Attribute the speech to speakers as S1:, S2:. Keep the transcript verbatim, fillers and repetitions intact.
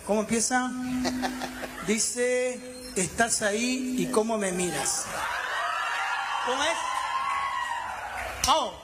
S1: ¿Cómo empieza? Dice, estás ahí y cómo me miras. ¿Cómo es? ¡Vamos!